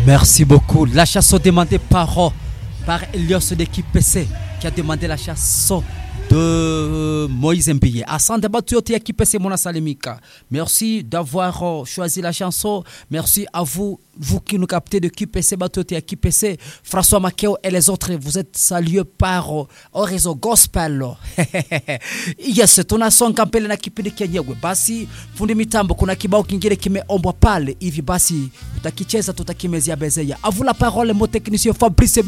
Merci beaucoup. La chanson demandée par Elios d'équipe PC qui a demandé la chanson de Moïse Mbiye. Asante batu yote ya kipese mona salimika. Merci d'avoir choisi la chanson. Merci à vous qui nous captez de kipese batu yote ya kipese. François Makeo et les autres, vous êtes salués par Horizon Gospel. Yes, tunasonga kampele na kipindi kenyewe. Basi fundi mitambo kuna kibao kingine kimeombwa pale. Hivi basi utakicheza tutakimezia bezeya. À vous la parole mon technicien Fabrice